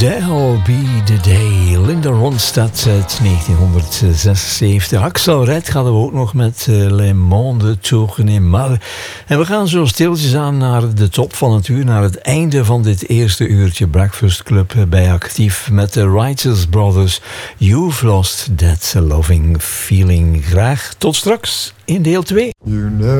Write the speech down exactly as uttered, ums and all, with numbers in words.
There'll Be The Day. Linda Ronstadt uit negentienhonderdzesenzeventig. Axel Red hadden we ook nog met uh, Le Monde Tourné Mal. En we gaan zo stiltjes aan naar de top van het uur, naar het einde van dit eerste uurtje Breakfast Club bij Actief met de Righteous Brothers. You've Lost That Loving Feeling. Graag tot straks in deel twee.